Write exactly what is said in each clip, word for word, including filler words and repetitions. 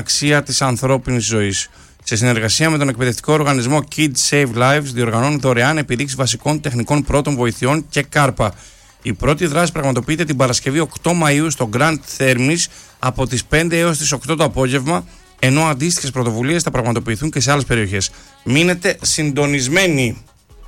αξία της ανθρώπινης ζωής. Σε συνεργασία με τον εκπαιδευτικό οργανισμό Kids Save Lives, διοργανώνουν δωρεάν επιδείξεις βασικών τεχνικών πρώτων βοηθειών και κάρπα. Η πρώτη δράση πραγματοποιείται την Παρασκευή οκτώ Μαΐου στο Grand Thermis από τις πέντε έως τις οκτώ το απόγευμα, ενώ αντίστοιχες πρωτοβουλίες θα πραγματοποιηθούν και σε άλλες περιοχές. Μείνετε συντονισμένοι.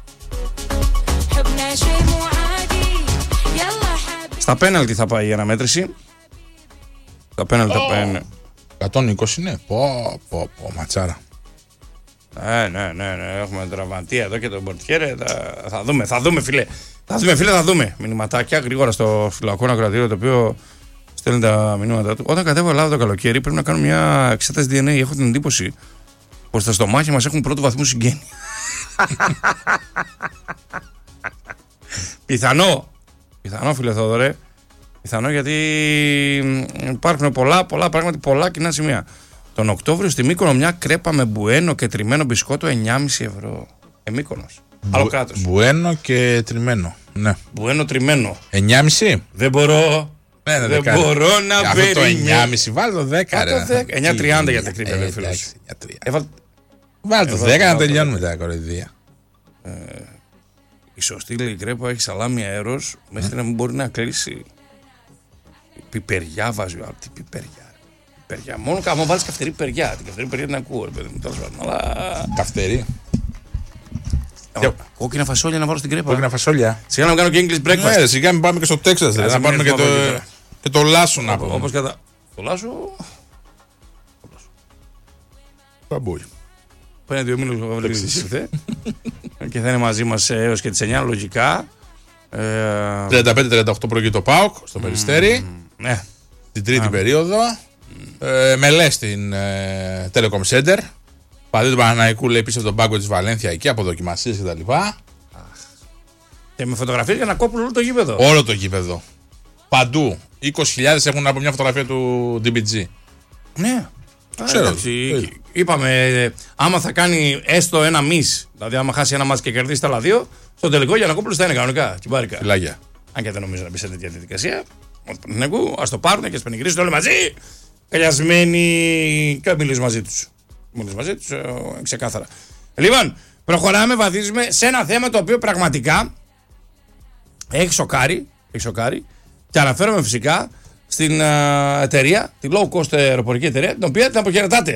Στα πέναλτι θα πάει η αναμέτρηση. Στα πέναλτι θα πάει. εκατόν είκοσι ναι. Πω, πω, πω, ματσάρα. Ε, ναι, ναι, ναι. Έχουμε τραυματία εδώ και τον Πορτιέρε. Θα, θα δούμε, θα δούμε, φίλε. Θα δούμε, φίλε, θα δούμε. Μηνυματάκια γρήγορα στο φυλακό κρατήριο, το οποίο στέλνει τα μηνύματα του. Όταν κατέβω Ελλάδα το καλοκαίρι, πρέπει να κάνω μια εξέταση ντι εν έι. Έχω την εντύπωση πως τα στομάχια μας έχουν πρώτου βαθμού συγγένεια. Πιθανό. Πιθανό, φίλε Θόδωρε. Πιθανό, γιατί υπάρχουν πολλά, πολλά πράγματα, πολλά κοινά σημεία. Τον Οκτώβριο στη Μύκονο μια κρέπα με μπουένο και τριμμένο μπισκότο εννιά κόμμα πέντε ευρώ. Ε, Μύκονος. Μπου, Άλλο κράτος. Μπουένο και τριμμένο. Ναι. Μπουένο τριμμένο. εννιά κόμμα πέντε. Δεν μπορώ. Ναι, ναι, δεν δεκάρι. Μπορώ να αυτό περιμένω. Το εννιά κόμμα πέντε βάλω το δέκα. εννιά κόμμα τριάντα για τα κρύβια, ε, φίλος. Βάλω το δέκα να τελειώνουμε τα κοροϊδία. Ε, η σωστή λέει κρέπα έχει σαλάμι αέρος μέχρι να μην μπορεί να κλείσει. Πιπεριά βάζει ο άλλο. Τι πιπεριά. Πιπεριά. Μόνο άμα βάλεις καυτερή πιπεριά. Την καυτερή πιπεριά την ακούω, ρε παιδί μου. Τέλος πάντων. Αλλά. Καυτερή. Κόκκινα φασόλια να βάλω στην κρέπα. Κόκκινα φασόλια. Σιγά να μου κάνω και English breakfast. Ναι, σιγά μην πάμε και στο Τέξας. Να πάρουμε και το, και το λάσο να πούμε. Όπως κατά. Το λάσο. Παμπούι. Πάνε δύο μήνες που ήρθε. Και θα είναι μαζί μας έως και τις εννιά λογικά. τριάντα πέντε τριάντα οκτώ προηγεί το ΠΑΟΚ στο Περιστέρι. Ναι. Την τρίτη περίοδο. Μελέ στην Telecom Center. Παδί του Παναναϊκού λέει πίσω από τον πάγκο της Βαλένθια εκεί, από δοκιμασίες κτλ. Και με φωτογραφίες για να κόπουν όλο το γήπεδο. Όλο το γήπεδο. Παντού. είκοσι χιλιάδες έχουν από μια φωτογραφία του ντι μπι τζι. Ναι. Ξέρω. Εντάξει, είπαμε, άμα θα κάνει έστω ένα μισ, δηλαδή άμα χάσει ένα μάτς και κερδίσει τα άλλα δύο, στο τελικό Γιαννακόπουλος θα είναι κανονικά. Κιμπάρικα. Φιλάγια. Αν και δεν νομίζω να μπει σε τέτοια διαδικασία. Ας το πάρουν και ας πενιγρίσουν όλοι μαζί. Καλιασμένοι και μιλήσουμε μαζί τους. Μιλήσουμε μαζί τους, ε, ξεκάθαρα. Λοιπόν, προχωράμε, βαδίζουμε σε ένα θέμα το οποίο πραγματικά έχει σοκάρει, έχει σοκάρει και αναφέρομαι φυσικά στην uh, εταιρεία, τη low cost αεροπορική εταιρεία, την οποία την αποχαιρετάτε.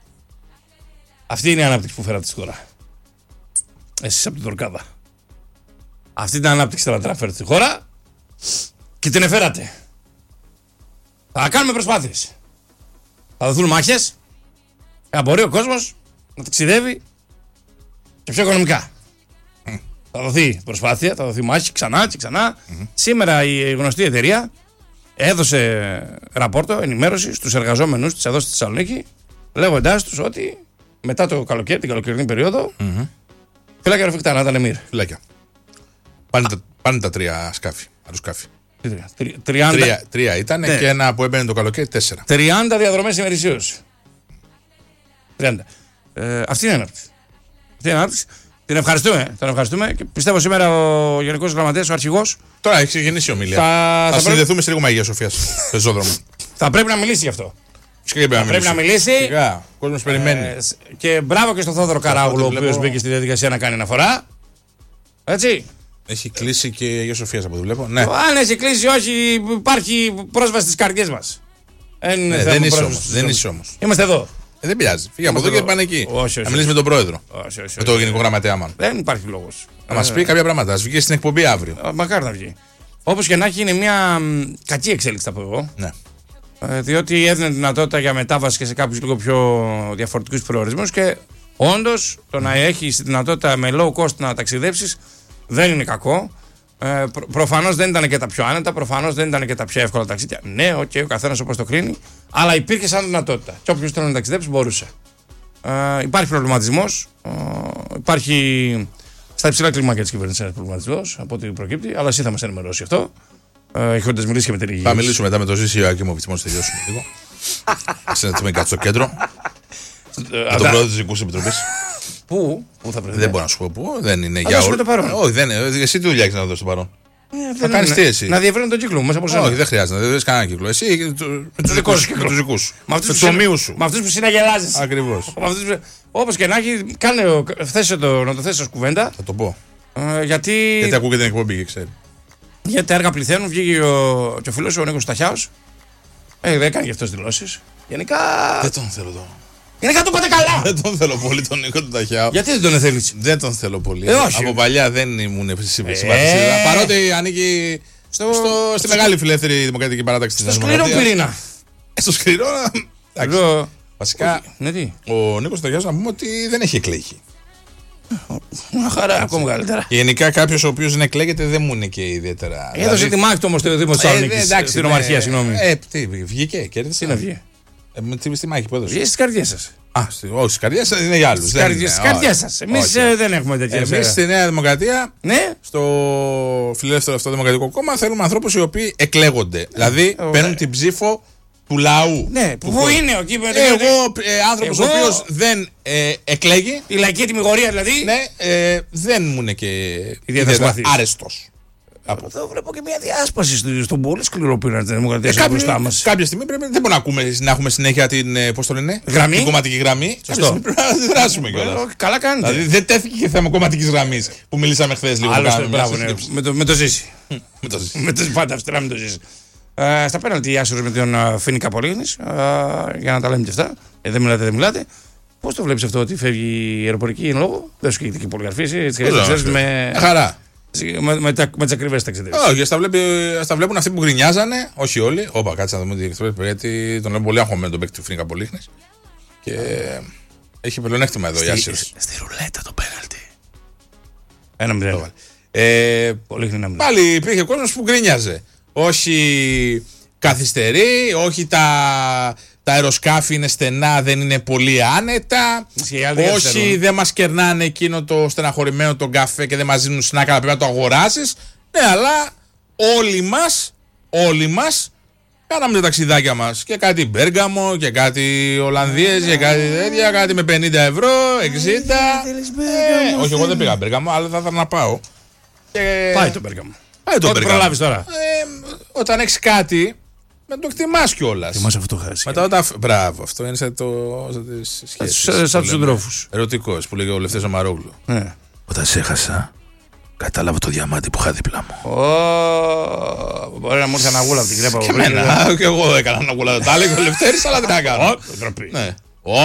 Αυτή είναι η ανάπτυξη που φέρατε στη χώρα. Εσείς από την Τουρκάδα. Αυτή την ανάπτυξη θέλατε να φέρετε στη χώρα και την εφέρατε. Θα κάνουμε προσπάθειες. Θα δοθούν μάχες. Θα μπορεί ο κόσμος να ταξιδεύει και πιο οικονομικά. Mm. Θα δοθεί προσπάθεια, θα δοθεί μάχη ξανά και ξανά. Mm-hmm. Σήμερα η γνωστή εταιρεία έδωσε ραπόρτο, ενημέρωση στους εργαζόμενους της εδώ στη Θεσσαλονίκη, λέγοντάς τους ότι μετά το καλοκαίρι, την καλοκαιρινή περίοδο, mm-hmm. φυλάκια ροφικτά, να τα Εμμύρ. Φυλάκια. Πάνε, τα, πάνε τα τρία σκάφη, αεροσκάφη. τριάντα Τρία, τρία ήταν ναι. Και ένα που έμπαινε το καλοκαίρι, τέσσερα. τριάντα διαδρομές ημερησίως. τριάντα. Ε, αυτή είναι η ανάπτυξη. Αυτή είναι η ανάπτυξη. Την ευχαριστούμε, τον ευχαριστούμε και πιστεύω σήμερα ο Γενικός Γραμματέας, ο Αρχηγός. Τώρα έχει ξεκινήσει η ομιλία. Θα, θα, θα συνδεθούμε πρέπει... σε λίγο με Αγία Σοφία. Πεζόδρομο. Θα πρέπει να μιλήσει γι' αυτό. Πρέπει να, πρέπει να μιλήσει. Σιγά, ο κόσμος περιμένει. Ε, και μπράβο και στον Θόδωρο Καράγουλο, ο οποίος βλέπω... μπήκε στη διαδικασία να κάνει αναφορά. Έτσι. Έχει κλείσει και η Αγία Σοφία από ό,τι βλέπω. Ναι. Αν έχει κλείσει, όχι, υπάρχει πρόσβαση στις καρδιές μας. Ε, ναι, δεν είσαι όμως. Δεν είσαι όμως. Είμαστε εδώ. Ε, δεν πειράζει. Φύγε από εδώ και πάνε εκεί. Όχι, όχι, να μιλήσει με τον πρόεδρο. Όχι, όχι, όχι, με τον γενικό γραμματέα μάλλον. Δεν υπάρχει λόγος. Να μας πει κάποια πράγματα. Α βγει στην εκπομπή αύριο. Μακάρι να βγει. Όπως και να έχει, είναι μια κακή εξέλιξη, θα πω εγώ. Ναι. Διότι έδινε δυνατότητα για μετάβαση και σε κάποιους λίγο πιο διαφορετικούς προορισμούς και όντως το να έχεις τη δυνατότητα με low cost να ταξιδέψεις δεν είναι κακό. Ε, προ, προφανώς δεν ήταν και τα πιο άνετα, προφανώς δεν ήταν και τα πιο εύκολα ταξίδια. Ναι, οκ, okay, ο καθένας όπως το κρίνει, αλλά υπήρχε σαν δυνατότητα. Και όποιος θέλει να ταξιδέψει μπορούσε. Ε, υπάρχει προβληματισμός, ε, υπάρχει στα υψηλά κλιμάκια της κυβέρνησης ένας προβληματισμός από ό,τι προκύπτει, αλλά εσύ θα μας ενημερώσει αυτό. Ε, έχοντας μιλήσει και με την υγεία. Θα μιλήσουμε μετά με τον Ζήση Ακίμοβιτς, μόλις τελειώσουμε λίγο. Συναντηθούμε κάτι στο κέντρο. Με τον πρόεδρο της Δικής Επιτροπής. Πού, πού θα πρέπει. Δεν μπορώ να σου πω πού, δεν είναι για όλους. Όχι, δεν είναι. Εσύ τι δουλειά έχεις να δώσεις το παρόν. Ε, θα κάνει τι εσύ. Να διευρύνει τον κύκλο μου μέσα από σένα. Όχι, δεν χρειάζεται, δεν δει κανένα κύκλο. Εσύ με του δικού σου. Με του ομοίου σου. Με αυτού που συναγελάζει. Ακριβώ. Όπω και να έχει, κάνε θέσε το, να το θέσει ω κουβέντα. Θα το πω. Ε, γιατί. Γιατί ακούγεται την εκπομπή και ξέρει. Γιατί τα έργα πληθαίνουν, βγήκε ο, και ο φίλος ο Νίκος Σταχιάος. Ε, δεν έκανε και αυτός δηλώσεις. Γενικά. Δεν τον θέλω εδώ. Γενικά το πάτε καλά! Δεν τον θέλω πολύ τον Νίκο του Ταχιάου. Γιατί δεν τον θέλεις? Δεν τον θέλω πολύ. Ε, όχι. Από παλιά δεν ήμουν συμπαθητή. Ε. Παρότι ανήκει στο, στο, στη μεγάλη φιλελεύθερη δημοκρατική παράταξη της Δημοκρατίας. Στο σκληρό πυρήνα. Στο σκληρό. Εδώ. Βασικά, ναι, τι? ο Νίκος Ταχιάος να πούμε ότι δεν έχει εκλέγει. Μια χαρά, ακόμα καλύτερα. Γενικά κάποιο ο οποίο δεν εκλέγεται δεν μου είναι και ιδιαίτερα. Έδωσε δηλαδή... τη μάχη του όμως στο Δήμο της Θεσσαλονίκης. Στην Ομαρχία, συγγνώμη. Ε, τι, βγήκε, κέρδισε. Τι να βγει. Ε, με τι στη μάχη που έδωσε. Βγήκε στις καρδιές σας. Α, όχι, στις καρδιές σας είναι για άλλους. Στις καρδιές σας. Εμείς δεν έχουμε τέτοια. Εμείς στη Νέα Δημοκρατία, ναι. στο φιλελεύθερο αυτό Δημοκρατικό Κόμμα, θέλουμε ανθρώπους οι οποίοι εκλέγονται. Δηλαδή παίρνουν την ψήφο του λαού. Ναι, που είναι ο κύριο. Εγώ, άνθρωπος ο οποίος δεν ε, εκλέγει. Η λαϊκή τιμιγορία δηλαδή. Ναι, ε, δεν μου είναι και ιδιαίτερα άρεστος. Από εδώ βλέπω και μια διάσπαση στον πολύ σκληρό πυρήνα τη Δημοκρατία μπροστά μας. Κάποια στιγμή πρέπει, δεν μπορούμε να, ακούμε, να έχουμε συνέχεια την, πώς το λένε, γραμμή. Την κομματική γραμμή. Κάποια στιγμή πρέπει να δράσουμε κιόλας. Καλά κάνετε. Δηλαδή δεν τέθηκε και θέμα κομματικής γραμμής που μιλήσαμε χθες λίγο. Άλλωστε, μπράβο, ναι. Με το, με το ζήσει. με το πάντα αυστηρά με το ζήσει. Uh, στα πέναλτι η Άσορος με τον uh, Φίνικα Πολύγνης, uh, για να τα λέμε και αυτά. Ε, δεν μιλάτε, δεν μιλάτε. Πώς το βλέπεις αυτό ότι φεύγει η αεροπορική εν λόγω? Δεν σου κοίτηκε πολυγραφή, έτσι με. Χαρά. Με, με, με, με τι ακριβές ταξιδεύεις. Όχι, ας τα, βλέπει, ας τα βλέπουν αυτοί που γκρινιάζανε, όχι όλοι. Όπα, κάτσε να δούμε τι εκτρέπει, γιατί τον λέμε πολύ αγχωμένο τον παίκτη του Φίνικα Πολύγνης. Και έχει πλεονέκτημα εδώ η Άσορος. Στη ρουλέτα το πέναλτι. Ένα μηδέν. Ε, πάλι υπήρχε κόσμος που γκρινιάζε. Όχι καθυστερεί, όχι τα, τα αεροσκάφη είναι στενά, δεν είναι πολύ άνετα. Όχι, δεν μας κερνάνε εκείνο το στεναχωρημένο τον καφέ και δεν μας δίνουν σνάκα, πρέπει να το αγοράσεις. Ναι, αλλά όλοι μας, όλοι μας κάναμε τα ταξιδάκια μας. Και κάτι Μπέργαμο και κάτι Ολλανδίες και κάτι τέτοια, κάτι με πενήντα ευρώ, εξήντα. Ε, όχι, εγώ δεν πήγα Μπέργαμο, αλλά θα ήθελα να πάω. Και... Πάει το Μπέργαμο. Πάει το Πότε προλάβεις τώρα. Ε, όταν έχεις κάτι, με το εκτιμάς κιόλας. Εκτιμάς αυτό χάσει. Μετά όταν... Μπράβο, αυτό είναι σαν το. Σαν, σαν τους συντρόφους. Ερωτικός που λέγει ο Λευτέρης Αμαρόγλου. Ναι. Όταν σε έχασα, κατάλαβα το διαμάτι που είχα δίπλα μου. Oh, μπορεί να μου ήρθε αναγούλα από την κρέπα. Και εμένα, και εγώ έκανα αναγούλα. Τα έλεγε ο Λευτέρης, αλλά τι να κάνω. Ναι.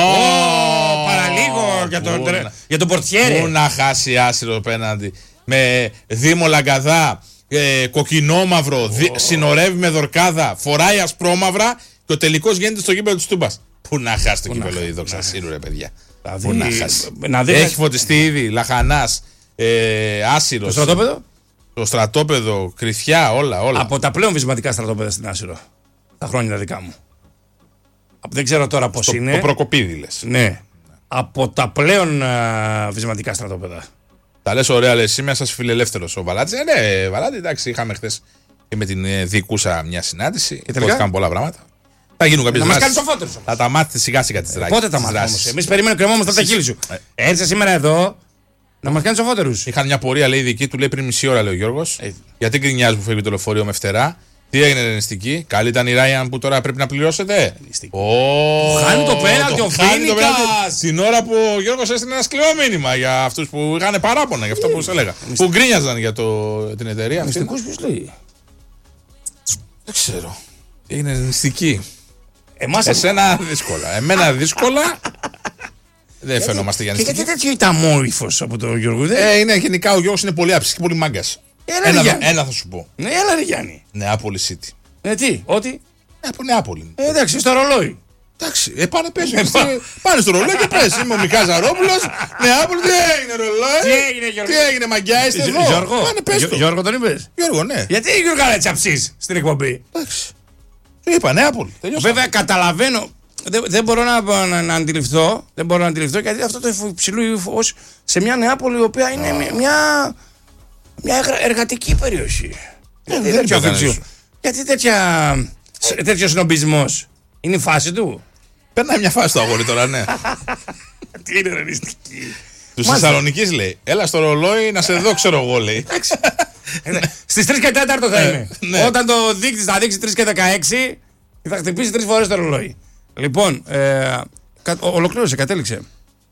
Παραλίγο για τον πορτιέρε. Πού να χάσει άσυρο απέναντι. Με Δήμο Λαγκαδά, ε, κοκκινόμαυρο, oh. δι, συνορεύει με δορκάδα, φοράει ασπρόμαυρα και ο τελικός γίνεται στο γήπεδο της Τούμπας. Πού να χάσει το κύπελο η δόξα Σύρου, ρε παιδιά. Πού να χάσει. Να δει, έχει φωτιστεί ήδη, λαχανάς, ε, άσυρος. Το στρατόπεδο. Το στρατόπεδο, κρυφιά, όλα, όλα. Από τα πλέον βυσματικά στρατόπεδα στην Άσυρο. Τα χρόνια τα δικά μου. Δεν ξέρω τώρα πώς είναι. Το Προκοπίδη λες. Ναι. Από τα πλέον uh, βυσματικά στρατόπεδα. Τα λες ωραία, λες, είμαι σας φιλελεύθερος ο Βαλάτης. Ε, ναι, Βαλάτη, εντάξει, είχαμε χθες και με την ε, Δικούσα μια συνάντηση. Υπόθηκαν πολλά πράγματα. Θα γίνουν κάποιες δράσεις. Να μας κάνεις σοφότερους. Θα τα μάθετε σιγά σιγά τις δράσεις. Πότε τα μάθετε όμως? Εμείς περιμένουμε κρεμόμαστε τα χείλη σου. Έρθε σήμερα εδώ να μας κάνεις σοφότερους. Είχαν μια πορεία, λέει, δική του, λέει πριν μισή ώρα, λέει ο Γιώργος. Ε. Γιατί γκρινιάζει που φεύγει το λεωφορείο με φτερά. Τι έγινε ρενιστική, καλή ήταν η Ράιαν που τώρα πρέπει να πληρώσετε. Oh, χάνει το πέναλτι ο Φίνικας. Την ώρα που ο Γιώργος έστειλε ένα σκληρό μήνυμα για αυτούς που είχαν παράπονα, για αυτό που σας έλεγα. Που γκρίνιαζαν για το, την εταιρεία. Μυστικός ποιος λέει? Δεν ξέρω. Είναι νηστική. Εμάς Εσένα δύσκολα. Εμένα δύσκολα. Δεν φαινόμαστε για νηστική. Και γιατί τέτοιο ηταμό ύφος από τον Γιώργο? Ε, είναι γενικά ο Γιώργος είναι πολύ άψης και πολύ μάγκας. Ένα, ένα, ένα θα σου πω. Ναι, έλα ρε Γιάννη. Νεάπολη City. Ε, τι, ότι. Ε, από Νεάπολη. Ε, εντάξει, στο ρολόι. Εντάξει, ε, πάνε πες. Ε, πάνε στο ρολόι και πες. Είμαι ο Μιχάλης Ζαρόπουλος. Νεάπολη, τι έγινε ρολόι. Τι έγινε, Γιώργο. Τι έγινε, μαγκιά, είστε εδώ. Γιώργο, πάνε, πες το. Γιώργο τον είπες? Γιώργο, ναι. Γιατί Γιώργο να τσαψείς στην εκπομπή? Εντάξει. Σου είπα Νεάπολη. Βέβαια, καταλαβαίνω. Δεν, δεν μπορώ να, να, να αντιληφθώ. Δεν μπορώ να αντιληφθώ γιατί αυτό το υψηλό ύφος σε μια Νεάπολη η οποία είναι oh. μια. Μια εργατική περιοχή. Ε, δεν δεν δεν γιατί τέτοια, τέτοιος σνομπισμός είναι η φάση του. Περνάει μια φάση το αγόρι τώρα, ναι. Τι είναι ρεαλιστική. Του Θεσσαλονικής λέει, έλα στο ρολόι να σε δω, ξέρω εγώ, λέει. Στις τρεις και τέταρτο θα Ε, είμαι. ναι. Όταν το δείκτης θα δείξει τρεις και δεκαέξι και θα χτυπήσει τρεις φορές το ρολόι. Λοιπόν, ε, κα, ο, ολοκλήρωσε, κατέληξε.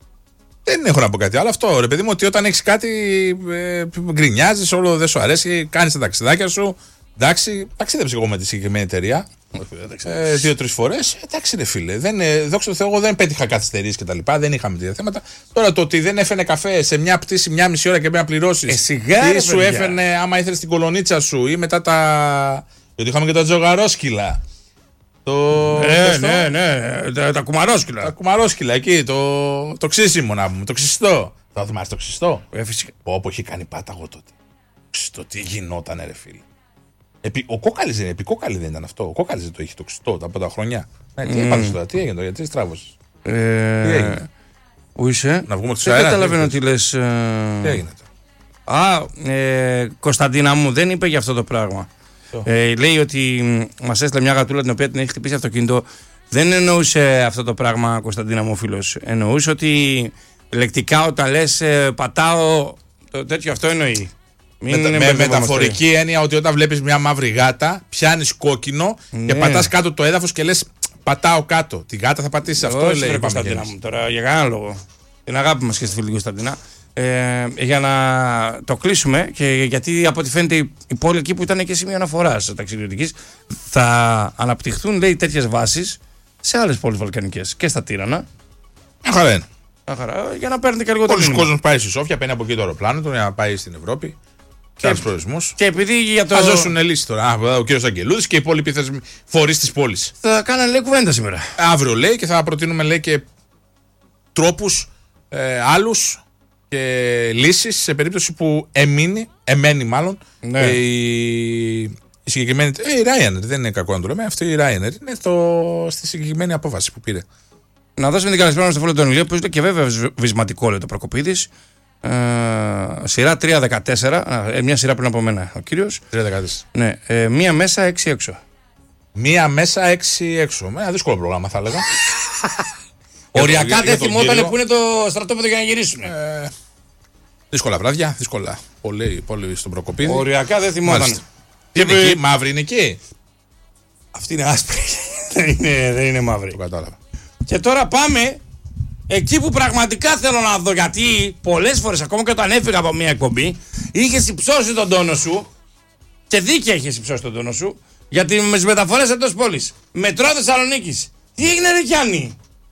Δεν έχω να πω κάτι άλλο. Αυτό ρε παιδί μου, ότι όταν έχει κάτι ε, γκρινιάζει, όλο δεν σου αρέσει, κάνει τα ταξιδάκια σου. Εντάξει, ταξίδεψα εγώ με τη συγκεκριμένη εταιρεία. Ε, Δύο-τρει φορέ. Εντάξει, ρε φίλε. Δεν, ε, δόξα τω Θεώ, εγώ δεν πέτυχα καθυστερήσει κτλ. Δεν είχαμε τέτοια θέματα. Τώρα το ότι δεν έφερε καφέ σε μια πτήση μια μισή ώρα και πρέπει να πληρώσει. Ε, σιγά, ή ρε, σου παιδιά. έφερνε άμα ήθελε την κολονίτσα σου ή μετά τα. Γιατί είχαμε και τα τζογαρόσκυλα. Το. Ναι, το- ναι, ναι. Τα, τα κουμαρόσκυλα. Τα κουμαρόσκυλα εκεί. Το, το ξύσιμο να πούμε. Το ξυστό. Θα θυμάσαι το ξυστό. Ε, φυσικά. Πω, πω, είχε κάνει πάταγο τότε. Ξυστό, τι γινότανε, ρε φίλε. Επί, ο Κόκαλης δεν είναι, επικόκαλη δεν ήταν αυτό. Ο Κόκαλης δεν το είχε το ξυστό τα πρώτα χρόνια. Ναι, τι έπαθες τώρα, τι έγινε τώρα, γιατί στράβωσες. Ε, Τι έγινε? Πού είσαι? Να βγούμε εκτός Δεν αέρα, καταλαβαίνω τι τι λες. ε, Τι έγινε τώρα. Α, ε, Κωνσταντίνα μου, δεν είπε για αυτό το πράγμα. Ποιο? Ε, λέει ότι μα έστειλε μια γατούλα την οποία την έχει χτυπήσει αυτοκίνητο. Δεν εννοούσε αυτό το πράγμα, Κωνσταντίνα μου, ο φίλος. Εννοούσε ότι λεκτικά όταν λες ε, πατάω, το τέτοιο αυτό εννοεί. Μην Με, με μπερδευόμαστε. μεταφορική έννοια ότι όταν βλέπεις μια μαύρη γάτα, πιάνεις κόκκινο και Ναι. πατάς κάτω το έδαφος και λες πατάω κάτω. Τη γάτα θα πατήσεις. Αυτό Όχι, λέει ρε η Κωνσταντίνα Παμεγέννηση. μου, τώρα για κανένα λόγο. Την αγάπη μας και στη φίλη Κωνσταντίνα. Ε, για να το κλείσουμε, και γιατί από ό,τι φαίνεται η, η πόλη εκεί που ήταν και σημείο αναφοράς ταξιδιωτικής, θα αναπτυχθούν, λέει, τέτοιες βάσεις σε άλλες πόλεις βαλκανικές και στα Τύρανα. Μια χαρά είναι. Μια χαρά, για να παίρνετε και λίγο το Πολλοί μήνυμα. κόσμος πάει στη Σόφια, παίρνει από εκεί το αεροπλάνο του για να πάει στην Ευρώπη. Και άλλους προορισμούς. Και επειδή για το. Θα δώσουν λύση τώρα. Α, ο κύριος Αγγελούδης και οι υπόλοιποι θεσμοί- φορείς της πόλης. Θα κάνανε, λέει, κουβέντα σήμερα. Αύριο λέει και θα προτείνουμε λέει και τρόπους ε, άλλους και λύσεις σε περίπτωση που εμείνει, εμένει μάλλον Ναι. ε, η, η συγκεκριμένη. Ε, η Ryanair, δεν είναι κακό να το λέμε. Αυτή η Ryanair είναι στο, στη συγκεκριμένη απόφαση που πήρε. Να δώσουμε την καλησπέρα στο φίλο του Ηλίου, που είναι και βέβαια βυσ- βυσματικό, λέει το Προκοπίδης. Ε, σειρά τρία δεκατέσσερα, ε, μια σειρά πριν από μένα ο κύριος. τρία δεκατέσσερα. Ναι, ε, μία μέσα, έξι έξω. Μία μέσα, έξι έξω. Με ένα δύσκολο πρόγραμμα θα έλεγα. Οριακά για- δεν για τον θυμόταν κύριο. που είναι το στρατόπεδο για να γυρίσουν. Ε, δύσκολα βράδια, δύσκολα. Πολύ, πολύ στον Προκοπίδη. Οριακά δεν θυμόταν. Μάλιστα. Τι είναι εκεί, μαύρη είναι εκεί. Αυτή είναι άσπρη. δεν, είναι, δεν είναι μαύρη. Το κατάλαβα. Και τώρα πάμε εκεί που πραγματικά θέλω να δω. Γιατί πολλές φορές, ακόμα και όταν έφυγα από μια εκπομπή, είχες υψώσει τον τόνο σου. Και δίκαια είχες υψώσει τον τόνο σου. Για τις μεταφορές εντός πόλης. Μετρό Θεσσαλονίκης. Τι έγινε, ρε Γιάννη?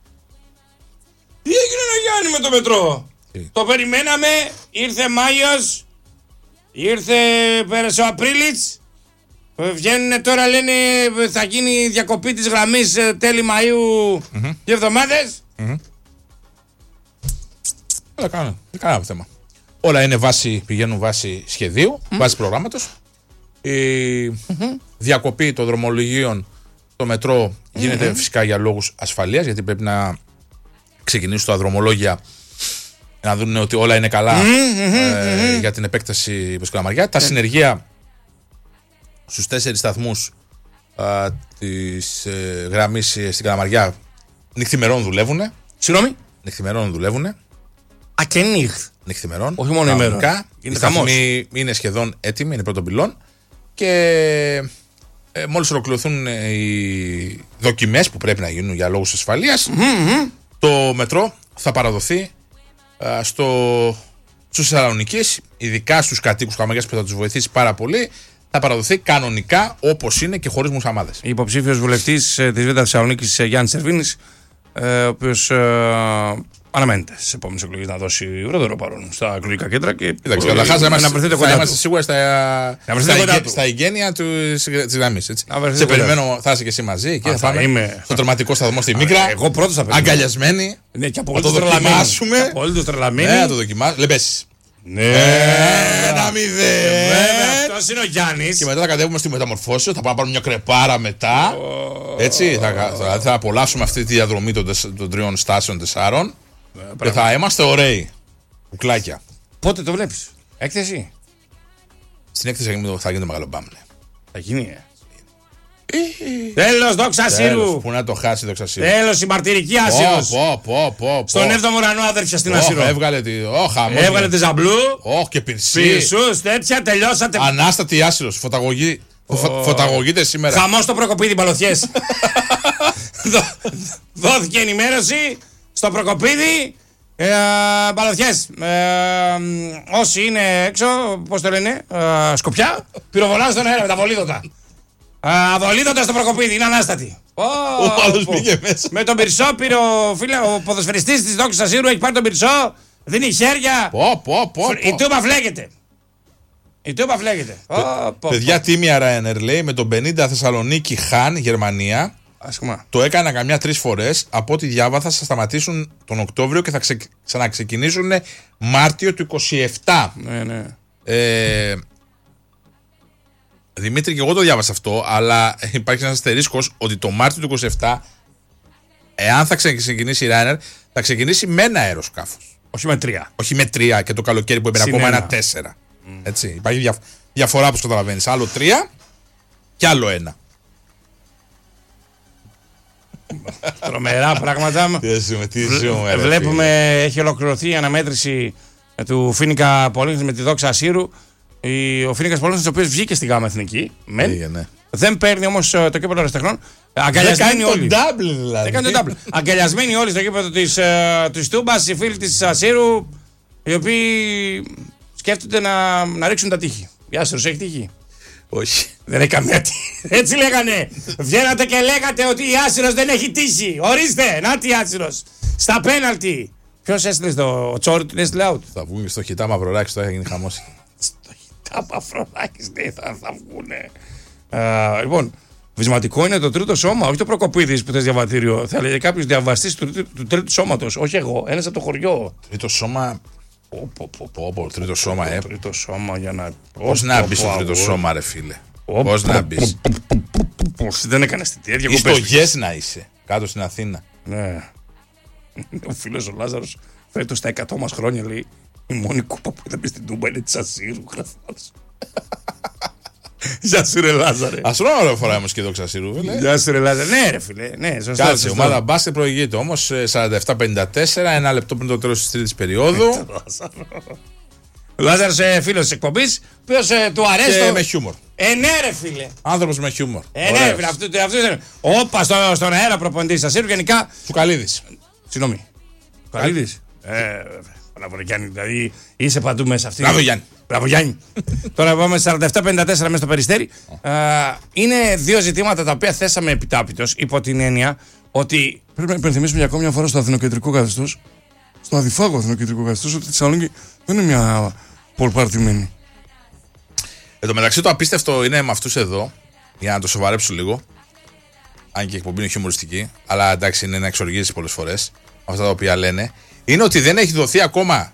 Τι έγινε, ρε Γιάννη, με το μετρό? Τι? Το περιμέναμε, ήρθε Μάιος, ήρθε, πέρασε ο Απρίλης. Ε, Βγαίνουν τώρα, λένε, θα γίνει διακοπή της γραμμής ε, τέλη Μαΐου Μμμ. δύο εβδομάδες. Δεν κάνω. Δεν κάνω θέμα. Όλα είναι βάση, πηγαίνουν βάση σχεδίου, βάση προγράμματος. Η διακοπή των δρομολογίων στο μετρό γίνεται φυσικά για λόγους ασφαλείας, γιατί πρέπει να ξεκινήσουν τα δρομολόγια να δουν ότι όλα είναι καλά ε, για την επέκταση προς Καλαμαριά. Τα συνεργεία στους τέσσερις σταθμούς ε, της ε, γραμμής ε, στην Καλαμαριά νυχθημερών δουλεύουν. Συγγνώμη. Νυχθημερών δουλεύουν. Α, και νύχθ. Νυχθημερών. Όχι μόνο Κανονικά. ημέρων. Οι Είναι σταθμοί είναι σχεδόν έτοιμοι, είναι πρώτον πυλών. Και ε, μόλις ολοκληρωθούν ε, οι δοκιμές που πρέπει να γίνουν για λόγους ασφαλείας, το μετρό θα παραδοθεί α, στο, στους Θεσσαλονικείς, ειδικά στους κατοίκους Καλαμαριάς που θα τους βοηθήσει πάρα πολύ. Θα παραδοθεί κανονικά όπως είναι και χωρίς μουσαμάδες. Υποψήφιος βουλευτής ε, της Β' Θεσσαλονίκης, ε, Γιάννης Σερβίνης, ε, ο οποίος ε, αναμένεται στις επόμενες εκλογές να δώσει ουροδερό παρόν στα εκλογικά κέντρα. Και Εντάξει, καταρχάς θα να είμαστε, βρεθείτε θα κοντά είμαστε του. σίγουρα στα, βρεθείτε στα, κοντά εγγέ- του. στα εγγένεια του- της γραμμής. έτσι. Να βρεθείτε Σε κοντά περιμένω, θα είσαι και εσύ μαζί και Α, θα θα πάμε είμαι. στο τερματικό σταθμό στη Μίκρα. Εγώ πρώτος θα περιμένω. Αγκαλιασμένοι. Ναι, και Θα το απολύτως τρελαμένοι. δοκιμάσουμε. Και απολύτως τρελαμένοι. Ναι, να το δοκιμάσουμε. Λεμπέσεις. Ναι. Ένα μηδέν. Βέβαια, αυτός είναι ο Γιάννης. Και μετά θα κατέβουμε στη μεταμορφώσεω, θα πάμε να πάρουμε μια κρεπάρα μετά. Έτσι, θα, θα, θα απολαύσουμε αυτή τη διαδρομή των, τεσ- των τριών στάσεων τεσσάρων. Και θα είμαστε ωραίοι. Κουκλάκια. Πότε το βλέπεις? Έκθεση. Στην έκθεση θα γίνεται- θα γίνεται μεγάλο μπάμ. Ναι. Θα γίνει, ε. Τέλος, δόξα Ασύρου. Πού να το χάσει η δόξα Ασύρου. Τέλος, η μαρτυρική Άσυρος. Πω, πω, πω, Στον έβδομο ουρανό άδερφια στην oh, Ασύρο. Έβγαλε τη. Oh, χαμός, έβγαλε τη Ζαμπλού. Oh, και πυρσί. Πυρσούς, τέτοια, τελειώσατε. Ανάστατη Άσυρος. Φωταγωγή. Oh. Φω, φωταγωγείται σήμερα. Χαμός στο Προκοπίδι, μπαλωθιές. Δόθηκε ενημέρωση στο Προκοπίδι. Ε, Μπαλωθιές. Ε, όσοι είναι έξω, πώς το λένε, ε, Σκοπιά, πυροβολάνε στον αέρα με τα βολίδωτα. Ε, Αβολίδωτα στο Προκοπίδι, είναι ανάστατη. Ο άλλος πήγε μέσα. Με τον Πυρσό πήρε ο, φίλε, ο ποδοσφαιριστής της δόξης Ασύρου, έχει πάρει τον Πυρσό, δίνει χέρια. Πω, πω, πω, Η τούμπα φλέγεται. Η τούμπα φλέγεται. Παιδιά, τίμια Ryanair λέει με τον πενήντα Θεσσαλονίκη Χαν, Γερμανία. Το έκανα καμιά τρεις φορές. Από ό,τι διάβαθα θα σταματήσουν τον Οκτώβριο και θα ξε... ξαναξεκινήσουν Μάρτιο του είκοσι επτά. Ναι, ναι. Ε, Δημήτρη, και εγώ το διάβασα αυτό, αλλά υπάρχει ένας αστερίσκος ότι το Μάρτιο του είκοσι επτά, εάν θα ξεκινήσει η Ryanair, θα ξεκινήσει με ένα αεροσκάφος. Όχι με τρία. Όχι με τρία και το καλοκαίρι που έπαιρνε ακόμα ένα τέσσερα. Mm. Έτσι. Υπάρχει δια... διαφορά που καταλαβαίνεις. Άλλο τρία και άλλο ένα. Τρομερά πράγματα. Τι ζούμε, τι ζούμε. Βλέπουμε, έχει ολοκληρωθεί η αναμέτρηση του Φίνικα Πολύνης με τη δόξα Ασύρου. Ο Φίνικας Πολύνης, ο οποίος βγήκε στη ΓΑΜΑ Εθνική. Ναι. Δεν παίρνει όμως το κύπελλο Ερασιτεχνών. Αγκαλιασμένοι όλοι. Δεν κάνει τον double. Αγκαλιασμένοι όλοι στο κύπελλο της Τούμπας, οι φίλοι της Ασύρου, οι οποίοι σκέφτονται να, να ρίξουν τα τείχη. Η Άσυρος έχει τείχη. Όχι. Δεν έχει καμία τύχη. Έτσι λέγανε. Βγαίνατε και λέγατε ότι η Άσυρος δεν έχει τύχη. Ορίστε, να τι Άσυρος. Στα πέναλτι. Ποιος έστειλε το Τσόρι, την έστειλε out. Θα βγουν στο χιτά Μαυροράκης, τώρα θα γίνει χαμός. Στο χιτά Μαυροράκης, ναι, θα, θα βγουνε. Uh, λοιπόν, βυσματικό είναι το τρίτο σώμα, όχι το Προκοπίδης που θες διαβατήριο. Θα έλεγε κάποιος διαβαστής του, του, του τρίτου σώματος. Όχι εγώ, ένας από το χωριό. Τρίτο σώμα. Πω, πω, πω, πω, πω, τρίτο σώμα, ε. Τρίτο σώμα για να. Πώς να μπει στο τρίτο σώμα, ρε φίλε. Πώς να μπει. Δεν έκανε την τέτοια. Ή στο Γες να είσαι, κάτω στην Αθήνα. Ναι. Ο φίλος ο Λάζαρος φέτος στα εκατό μας χρόνια λέει: η μόνη κούπα που είδαμε στην Τούμπα είναι της Ασύρου. Γεια σου ρε Λάζαρε. Αστρόνομο φοράει όμως και εδώ Ξασύρου. Γεια σου ρε Λάζαρε. Ναι ρε φίλε. Ναι, σωστά. Κάτσε, η ομάδα μπάσκετ προηγείται όμως σαράντα επτά πενήντα τέσσερα, ένα λεπτό πριν το τέλος της τρίτης περίοδου. Ο Λάζαρος φίλος της εκπομπής, ποιος του αρέσει. Και με χιούμορ. Ε, ναι ρε φίλε. Άνθρωπος με χιούμορ. Ε, ναι ρε φίλε. Αυτό είναι. Όπα στον αέρα προπονητής Ασύρου γενικά. Τσουκαλίδης. Συγγνώμη. Τσουκαλίδης. Ε, Μπράβο Γιάννη, δηλαδή είσαι παντού μέσα αυτή. Μπράβο Γιάννη. Μπράβο Γιάννη. Τώρα πάμε σαράντα επτά πενήντα τέσσερα μέσα στο Περιστέρι. uh, είναι δύο ζητήματα τα οποία θέσαμε επιτάπητος υπό την έννοια ότι πρέπει να υπενθυμίσουμε για ακόμη μια φορά στο αθηνοκεντρικό καθεστώς, στο αδιφάγο αθηνοκεντρικό καθεστώς, ότι η Θεσσαλονίκη δεν είναι μια πολπαρτημένη. Εν τω μεταξύ το απίστευτο είναι με αυτούς εδώ, για να το σοβαρέψω λίγο, αν και η εκπομπή είναι χιουμοριστική, αλλά εντάξει είναι να εξοργίζεις πολλές φορές αυτά τα οποία λένε, είναι ότι δεν έχει δοθεί ακόμα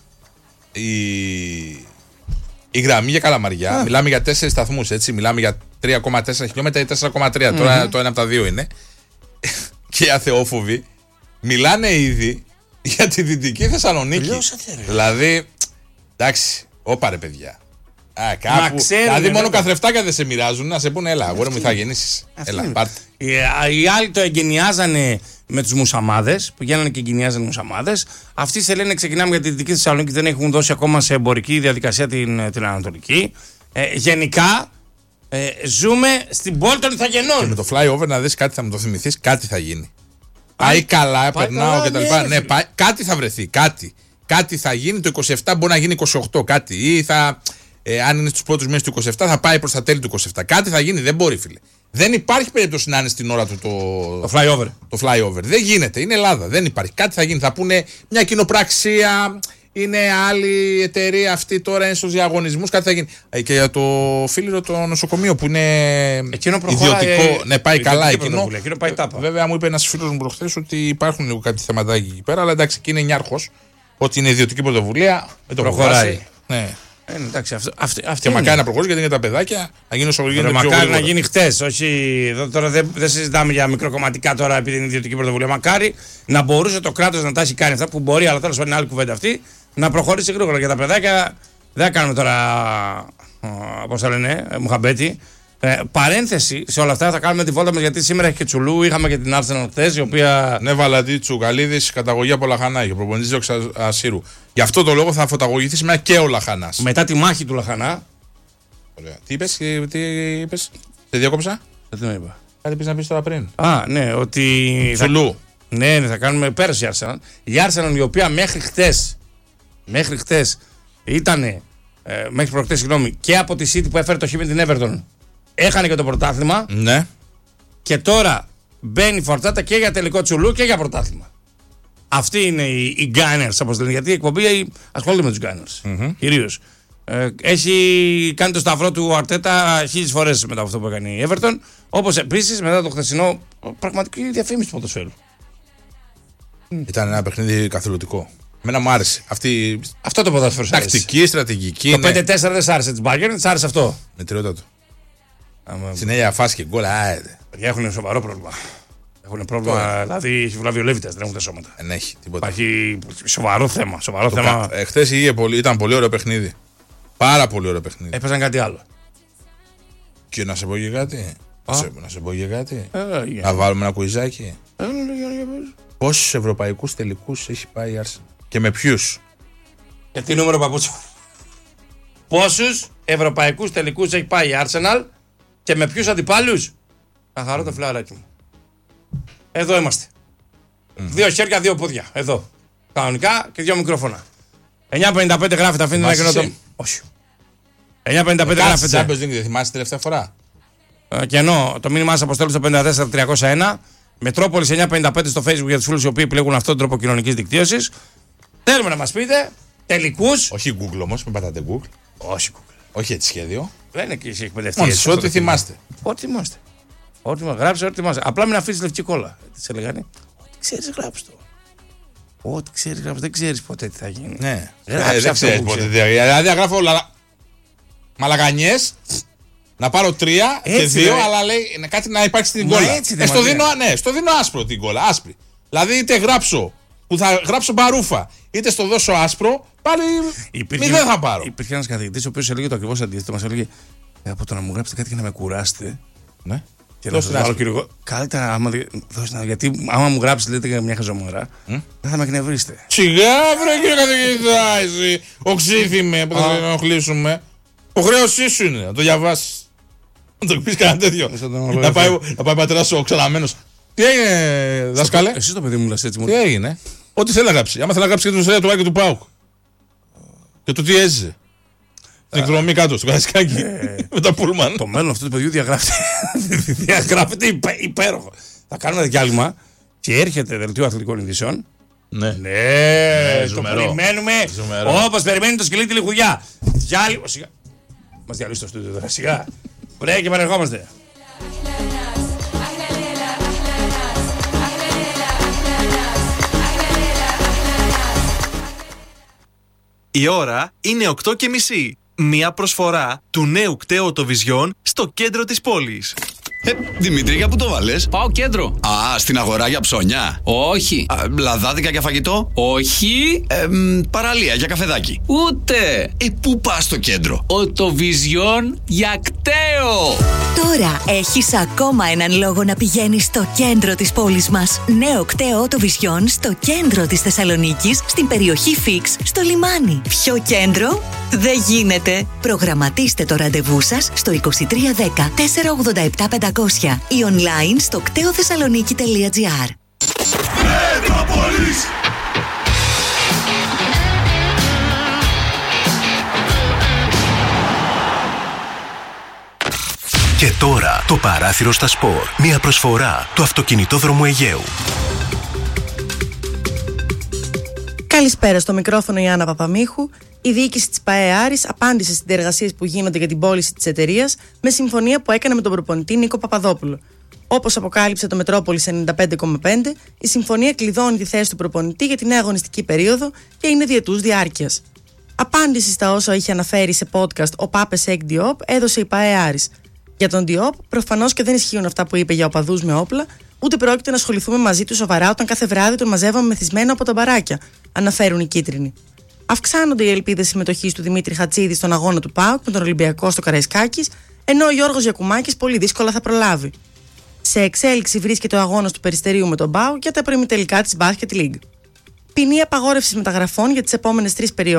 η, η γραμμή για Καλαμαριά. Α. Μιλάμε για τέσσερις σταθμούς, έτσι. Μιλάμε για τρία κόμμα τέσσερα χιλιόμετρα ή τέσσερα κόμμα τρία. Mm-hmm. Τώρα το ένα από τα δύο είναι. Και οι αθεόφοβοι μιλάνε ήδη για τη Δυτική Θεσσαλονίκη. Δηλαδή, εντάξει, όπα ρε παιδιά. Α, κάπου, δηλαδή μόνο καθρεφτάκια δεν σε μοιράζουν, να σε πούνε έλα, αγόρι μου θα γεννήσεις. Έλα, πάρτε. Οι, οι άλλοι το εγκαινιάζανε με τους μουσαμάδες, που γίνανε και εγκαινιάζανε μουσαμάδες. Αυτοί σε λένε ξεκινάμε για τη Δυτική Θεσσαλονίκη, δεν έχουν δώσει ακόμα σε εμπορική διαδικασία την, την Ανατολική. Ε, γενικά, ε, ζούμε στην πόλη των Ιθαγενών. Και με το flyover να δεις κάτι θα μου το θυμηθείς, κάτι θα γίνει. Πάει, πάει καλά, πάει περνάω κτλ. Ναι, ναι, πάει, κάτι θα βρεθεί, κάτι. Κάτι θα γίνει, το είκοσι επτά μπορεί να γίνει είκοσι οκτώ, κάτι. Ή θα. Ε, αν είναι στους πρώτους μήνες του είκοσι επτά, θα πάει προς τα τέλη του είκοσι επτά. Κάτι θα γίνει, δεν μπορεί, φίλε. Δεν υπάρχει περίπτωση να είναι στην ώρα του το, το flyover. Το flyover. Δεν γίνεται. Είναι Ελλάδα. Δεν υπάρχει. Κάτι θα γίνει. Θα πούνε μια κοινοπραξία. Είναι άλλη εταιρεία αυτή τώρα, είναι στους διαγωνισμούς. Κάτι θα γίνει. Ε, και για το φίλο το νοσοκομείο που είναι ιδιωτικό. Ε, ναι, πάει καλά εκείνο. εκείνο πάει τάπα. Βέβαια, μου είπε ένας φίλος μου προχθές ότι υπάρχουν λίγο κάτι θεματάκι εκεί πέρα. Αλλά εντάξει, εκεί είναι νιάρχος. Ότι είναι ιδιωτική πρωτοβουλία. Με το προχωράει. Ναι. Ε, εντάξει, αυτό, αυτή, αυτή και μακάρι να προχωρήσει γιατί είναι για τα παιδάκια να γίνει όσο γίνεται πιο μακάρι γρήγορα. Να γίνει χτες. Όχι, τώρα δεν, δεν συζητάμε για μικροκομματικά τώρα επειδή είναι ιδιωτική πρωτοβουλία. Μακάρι να μπορούσε το κράτος να τα έχει κάνει αυτά που μπορεί, αλλά τέλος πάντων είναι άλλη κουβέντα αυτή, να προχωρήσει γρήγορα για τα παιδάκια. Δεν θα κάνουμε τώρα, πώς θα λένε, μουχαμπέτη. Ε, παρένθεση σε όλα αυτά, θα κάνουμε τη βόλτα μας γιατί σήμερα έχει και Τσουλού. Είχαμε και την Arsenal χθες, η οποία. Ναι, Βαλαντή Τσουκαλίδης, καταγωγή από Λαχανά και προπονητής Δόξα Ασύρου. Γι' αυτό το λόγο θα φωταγωγηθεί σήμερα και ο Λαχανάς. Μετά τη μάχη του Λαχανά. Ωραία. Τι είπες, τι είπες, σε διάκοψα. Δεν το είπα. Κάτι πεις να πεις τώρα πριν. Α, ναι, ότι. Τσουλού. Θα... Ναι, ναι, θα κάνουμε πέρασε η Arsenal. Η Arsenal η οποία μέχρι χτες, μέχρι χτες ήταν. Ε, μέχρι προχτές, συγγνώμη, και από τη City που έφερε το χ με την Everton. Έχανε και το πρωτάθλημα. Ναι. Και τώρα μπαίνει φορτάτα και για τελικό Τσουλού και για πρωτάθλημα. Αυτοί είναι οι, οι Gunners, όπως λένε. Γιατί η εκπομπή ασχολείται με τους Gunners. Mm-hmm. Κυρίως. Ε, έχει κάνει το σταυρό του Αρτέτα χίλιες φορές μετά από αυτό που έκανε η Everton. Όπως επίσης μετά το χθεσινό πραγματική διαφήμιση του ποδοσφαίρου. Ήταν ένα παιχνίδι καθηλωτικό. Εμένα μου άρεσε. Αυτή... Αυτό το ποδόσφαιρο. Τακτική, στρατηγική. Το ναι. πέντε τέσσερα δεν σ' άρεσε τη Bayern, της άρεσε αυτό. Μετριότατο. Άμα... Συνέχεια φάση και γκολ. Παιδιά έχουν σοβαρό πρόβλημα. Έχουν πρόβλημα, Τώρα. δηλαδή έχει βλάβει ο Λέβιτας, δεν έχουν τα σώματα. Δεν έχει τίποτα. Υπάρχει σοβαρό θέμα. Σοβαρό το θέμα. Κα... Χθες ήταν πολύ ωραίο παιχνίδι. Πάρα πολύ ωραίο παιχνίδι. Έπαιζαν κάτι άλλο. Και να σε πω και κάτι. Σε... Να σε πω και κάτι. Ε, ε, να βάλουμε ένα κουιζάκι. Ε, ε, Πόσους ευρωπαϊκούς τελικούς έχει πάει η Arsenal και με ποιους? Και τι νούμερο παπούτσο. Πόσους ευρωπαϊκούς τελικούς έχει πάει η Arsenal και με ποιους αντιπάλους? Θα χαρώ το φιλαράκι μου. Εδώ είμαστε. Mm. Δύο χέρια, δύο πόδια. Εδώ. Κανονικά και δύο μικρόφωνα. εννιά πενήντα πέντε γράφεται, αφήνει ένα κενό το. Όχι. εννιά πενήντα πέντε γράφεται. Champions League, δεν θυμάσαι τελευταία φορά? Ε, και ενώ το μήνυμά σας αποστέλω στο πέντε τέσσερα τριακόσια ένα. Μετρόπολης εννιά πενήντα πέντε στο Facebook για τους φίλους οι οποίοι επιλέγουν αυτόν τον τρόπο κοινωνικής δικτύωσης. Θέλουμε να μας πείτε τελικούς. Όχι Google όμως, μην πατάτε Google. Όχι Google. Όχι έτσι σχέδιο. Δεν είναι και εσύ εκπαιδευτική. Ό,τι θυμάστε. Ό,τι θυμάστε. Ό,τι μας γράψε, ό,τι θυμάστε. Απλά μην αφήσεις λευκή κόλλα. Τι σε λέγανε. Ό,τι ξέρεις γράψε το. Ό,τι ξέρεις γράψε. Δεν ξέρεις ποτέ τι θα γίνει. Ναι. Ε, δεν ξέρεις ποτέ. Δηλαδή θα γράφω όλα. Μαλακανιές. Να πάρω τρία έτσι, και δύο, ρε. Αλλά λέει κάτι να υπάρχει στην κόλλα. Ε, στο, δίνω, ναι, στο δίνω άσπρο την κόλλα. Άσπρη. Δηλαδή είτε γράψω που θα γράψω μπαρούφα, είτε στο δώσω άσπρο, πάλι υπήρχε, μηδέν θα πάρω. Υπήρχε ένας καθηγητής ο οποίος έλεγε το ακριβώς αντίθετο. Μας έλεγε από το να μου γράψετε κάτι και να με κουράσετε. Ναι. Και να σας βάλω κύριο. Καλύτερα, άμα, δώστε, γιατί άμα μου γράψετε λέτε μια χαζομορά, mm? δεν θα με εκνευρίσετε. Σιγά, βρε κύριε καθηγητά, εσύ. Οξύθιμε που θα σε ενοχλήσουμε. Υποχρέωσή σου είναι να το διαβάσεις. Να το πεις κανένα τέτοιο. Να πάει, να πάει πατέρας ο ξαλαμένος. Τι έγινε, δάσκαλε? Εσύ το παιδί μου λες έτσι μόνο. Τι έγινε? Ό,τι θέλει να γράψει. Άμα θέλει να γράψει και την ιστορία του Άκη του Πάουκ. Και το τι έζησε. Την εκδρομή κάτω, στο Καραϊσκάκι. Με τα πούλμαν. Το μέλλον αυτού του παιδιού διαγράφεται. Διαγράφεται υπέροχο. Θα κάνουμε διάλειμμα και έρχεται δελτίο αθλητικών ειδήσεων. Ναι. Ναι, το περιμένουμε. Όπως περιμένει το σκυλί τη λιχουδιά. Διάλειμμα. Μας διαλύσει το στούντιο τώρα, σιγά. Ωραία, και παρερχόμαστε. Η ώρα είναι οκτώ και μισή. Μία προσφορά του νέου κταίου Οτοβιζιόν στο κέντρο της πόλης. Ε, Δημήτρη, για πού το βάλες? Πάω κέντρο. Α, στην αγορά για ψώνια. Όχι. Α, λαδάδικα για φαγητό. Όχι. Ε, μ, παραλία για καφεδάκι. Ούτε. Ε, πού πας στο κέντρο? Οτοβιζιόν για κταίο. Τώρα έχεις ακόμα έναν λόγο να πηγαίνεις στο κέντρο της πόλης μας. Νέο κταίο Οτοβιζιόν στο κέντρο της Θεσσαλονίκης, στην περιοχή Φίξ, στο λιμάνι. Πιο κέντρο δεν γίνεται. Προγραμματίστε το ραντεβού σας στο είκοσι τρία δέκα τετρακόσια ογδόντα επτά πεντακόσια ή online στο κταίοθεσσαλονίκη τελεία τζι άρ. Μετρόπολης! Και τώρα το παράθυρο στα σπορ. Μια προσφορά του αυτοκινητόδρομου Αιγαίου. Καλησπέρα, στο μικρόφωνο η Άννα Παπαμίχου. Η διοίκηση της ΠΑΕ Άρης απάντησε στις εργασίες που γίνονται για την πώληση της εταιρείας με συμφωνία που έκανε με τον προπονητή Νίκο Παπαδόπουλο. Όπως αποκάλυψε το Μετρόπολης ενενήντα πέντε κόμμα πέντε, η συμφωνία κλειδώνει τη θέση του προπονητή για την νέα αγωνιστική περίοδο και είναι διετούς διάρκειας. Απάντηση στα όσα είχε αναφέρει σε podcast ο Πάπες Εκ Διόπ έδωσε η ΠΑΕ Άρης. Για τον Διόπ, προφανώς και δεν ισχύουν αυτά που είπε για οπαδούς με όπλα, ούτε πρόκειται να ασχοληθούμε μαζί του σοβαρά όταν κάθε βράδυ τον μαζεύαμε μεθυσμένο από τα μπαράκια, αναφέρουν οι κίτρινοι. Αυξάνονται οι ελπίδες συμμετοχής του Δημήτρη Χατσίδη στον αγώνα του ΠΑΟΚ με τον Ολυμπιακό στο Καραϊσκάκης, ενώ ο Γιώργος Γιακουμάκης πολύ δύσκολα θα προλάβει. Σε εξέλιξη βρίσκεται ο αγώνας του Περιστερίου με τον ΠΑΟΚ για τα προημιτελικά της Basket League. Ποινή απαγόρευσης μεταγραφών για τις επόμενες τρεις περιόδους.